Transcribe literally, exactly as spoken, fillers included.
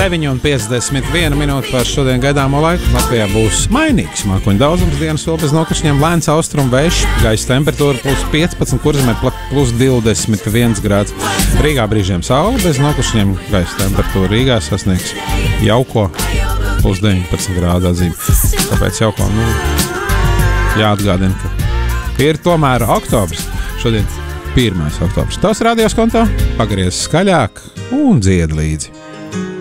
deviņi un piecdesmit viena minūte par šodien gaidāmo laiku. Latvijā būs mainīgs mākoņu daudzums, dienas vēl bez nokrišņiem, lēns austrumu vējš, gaisa temperatūra plus piecpadsmit, Kurzemē plus divdesmit viens grāds. Rīgā brīžiem saule, bez nokrišņiem, gaisa temperatūra Rīgā sasniegs jauko plus deviņpadsmit grādu atzīmi. Tāpēc jauko, nu, jāatgādina, ka ir tomēr oktobrs. Šodien pirmais oktobrs. Tavs radios kontā, pagriez skaļāk un dzied līdzi.